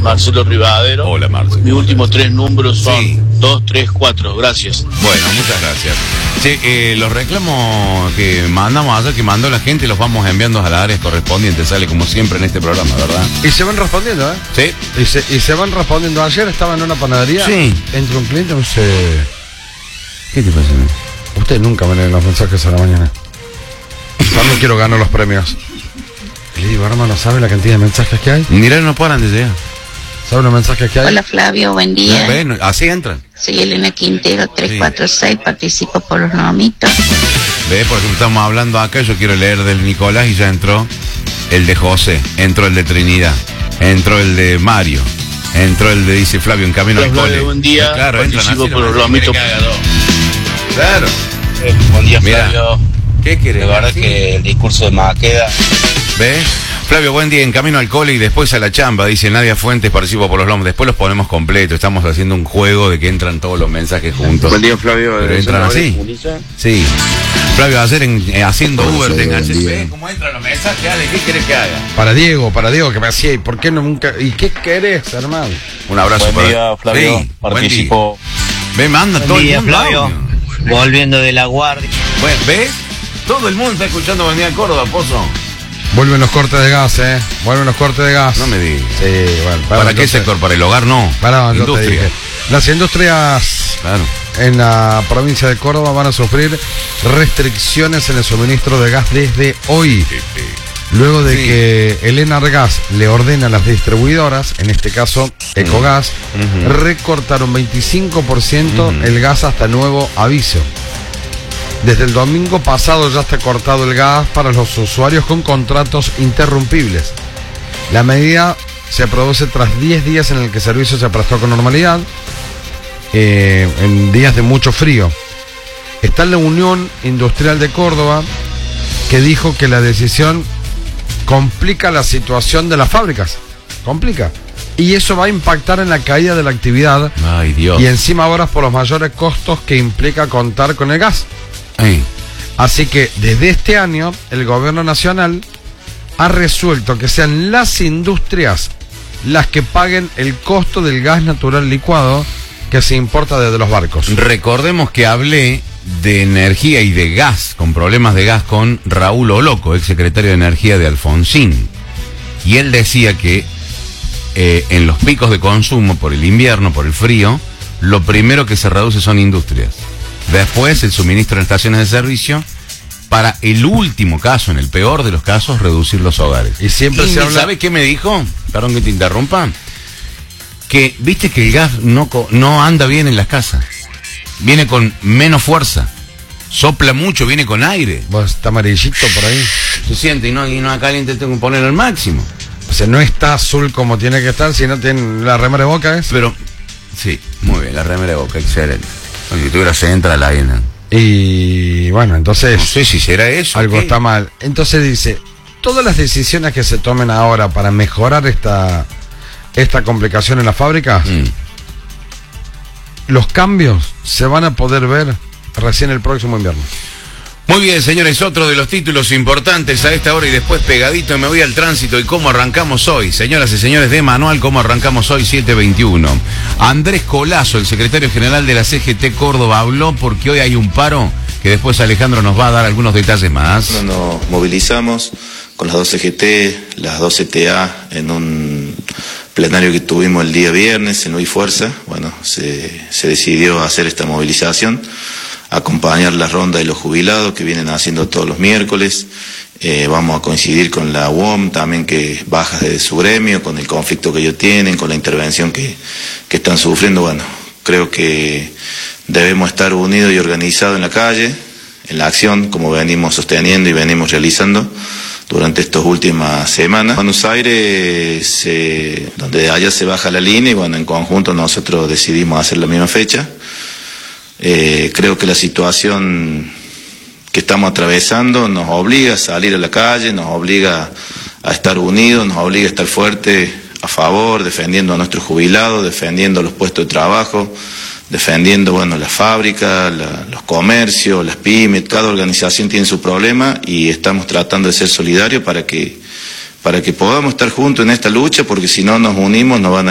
Marcelo Rivadero. Hola, Marcelo. Mis últimos 3 números son 2, 3, 4. Gracias. Bueno, muchas gracias. Sí, los reclamos que mandamos ayer, que mandó la gente, los vamos enviando a las áreas correspondientes. Sale como siempre en este programa, ¿verdad? Y se van respondiendo, ¿eh? Sí. Y se van respondiendo. Ayer estaba en una panadería. Sí. Entra un cliente y me dice... ¿Qué te pasa? Usted nunca me lee los mensajes a la mañana. También quiero ganar los premios. Y le digo, hermano, ¿sabe la cantidad de mensajes que hay? Mirá, no paran de llegar. ¿Sabe los mensajes que hay? Hola Flavio, buen día. Bueno, así entran. Soy Elena Quintero, 346, participo por los nomitos. Ve, por ejemplo, estamos hablando acá, yo quiero leer del Nicolás y ya entró el de José, entró el de Trinidad, entró el de Mario, entró el de, dice Flavio, en camino al cole. Buen día, claro, participo por los nomitos. Claro. Buen día, Mira, Flavio. ¿qué querés? La verdad que el discurso de Maqueda. ¿Ves? Flavio, buen día, en camino al cole y después a la chamba, dice Nadia Fuentes, participo por los lomos. Después los ponemos completos, estamos haciendo un juego de que entran todos los mensajes juntos. Buen día, Flavio. Pero entran así. Sí. Flavio, ayer haciendo Uber, te enganché. ¿Ves cómo entran los mensajes? Ale, ¿qué querés que haga? Para Diego, que me hacía, ¿y por qué no nunca? ¿Y qué querés, hermano? Un abrazo Buen día, Flavio. Sí, Participo. Ve, manda todo el mundo. Flavio. Audio. Volviendo de la guardia. Bueno, ¿ves? Todo el mundo está escuchando Buen Día Córdoba, Pozo. Vuelven los cortes de gas, Vuelven los cortes de gas. No me digas. Sí, bueno. ¿Para qué sector? ¿Para el hogar? No. Para industria. Las industrias Claro. en la provincia de Córdoba van a sufrir restricciones en el suministro de gas desde hoy. Luego de que el Enargas le ordena a las distribuidoras, en este caso Ecogas, recortar un 25% el gas hasta nuevo aviso. Desde el domingo pasado ya está cortado el gas para los usuarios con contratos interrumpibles. La medida se produce tras 10 días en el que el servicio se prestó con normalidad, en días de mucho frío. Está la Unión Industrial de Córdoba, que dijo que la decisión complica la situación de las fábricas. Complica. Y eso va a impactar en la caída de la actividad. Ay, Dios. Y encima ahora por los mayores costos que implica contar con el gas. Ay. Así que desde este año el gobierno nacional ha resuelto que sean las industrias las que paguen el costo del gas natural licuado que se importa desde los barcos. Recordemos que hablé de energía y de gas, con problemas de gas, con Raúl Oloco, ex secretario de Energía de Alfonsín. Y él decía que en los picos de consumo, por el invierno, por el frío, lo primero que se reduce son industrias. Después el suministro en estaciones de servicio, para el último caso, en el peor de los casos, reducir los hogares. Y siempre se habla... ¿Sabe qué me dijo? Perdón que te interrumpa. Que viste que el gas no anda bien en las casas. Viene con menos fuerza. Sopla mucho, viene con aire. Vos está amarillito por ahí. Se siente y no caliente, tengo que poner al máximo. O sea, no está azul como tiene que estar, sino tiene la remera de Boca, ¿es? Pero, sí, muy bien, la remera de Boca, excelente. Si tuviera Central la arena. Y bueno, entonces... No sé si será eso. Algo ¿qué? está mal. Entonces dice, todas las decisiones que se tomen ahora para mejorar esta complicación en la fábrica, los cambios se van a poder ver recién el próximo invierno. Muy bien, señores, otro de los títulos importantes a esta hora y después pegadito me voy al tránsito y cómo arrancamos hoy. Señoras y señores de Manual, cómo arrancamos hoy 7:21. Andrés Colazo, el secretario general de la CGT Córdoba, habló porque hoy hay un paro que después Alejandro nos va a dar algunos detalles más. Nos movilizamos con las dos CGT, las dos CTA en un plenario que tuvimos el día viernes en Hoy Fuerza. Bueno, se decidió hacer esta movilización, acompañar la ronda de los jubilados que vienen haciendo todos los miércoles. Vamos a coincidir con la UOM también, que baja de su gremio, con el conflicto que ellos tienen, con la intervención que están sufriendo. Bueno, creo que debemos estar unidos y organizados en la calle, en la acción, como venimos sosteniendo y venimos realizando durante estas últimas semanas. Buenos Aires, donde allá se baja la línea y bueno, en conjunto nosotros decidimos hacer la misma fecha. Creo que la situación que estamos atravesando nos obliga a salir a la calle, nos obliga a estar unidos, nos obliga a estar fuertes a favor, defendiendo a nuestros jubilados, defendiendo los puestos de trabajo, defendiendo, bueno, las fábricas, los comercios, las pymes. Cada organización tiene su problema y estamos tratando de ser solidarios para que podamos estar juntos en esta lucha, porque si no nos unimos nos van a